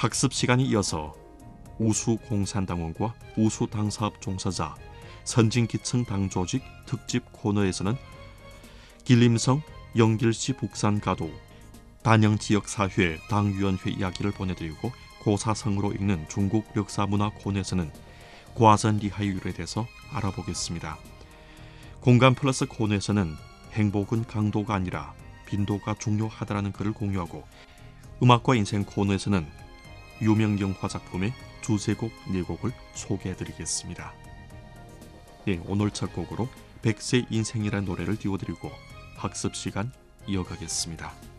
학습 시간이 이어서 우수공산당원과 우수당사업 종사자, 선진기층 당조직 특집 코너에서는 길림성 영길시 북산가도 단영지역사회 당위원회 이야기를 보내드리고, 고사성으로 읽는 중국 역사문화 코너에서는 과전리하율에 대해서 알아보겠습니다. 공감 플러스 코너에서는 행복은 강도가 아니라 빈도가 중요하다라는 글을 공유하고, 음악과 인생 코너에서는 유명 영화 작품의 두세 곡, 네 곡을 소개해드리겠습니다. 네, 오늘 첫 곡으로 백세 인생이라는 노래를 띄워드리고 학습 시간 이어가겠습니다.